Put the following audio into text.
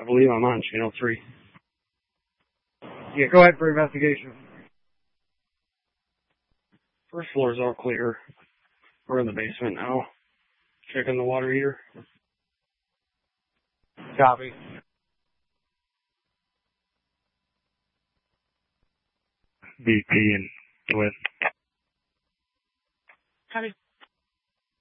I believe I'm on channel 3. Yeah, go ahead for investigation. First floor is all clear. We're in the basement now. Checking the water heater. Copy. BP and Twin. Copy.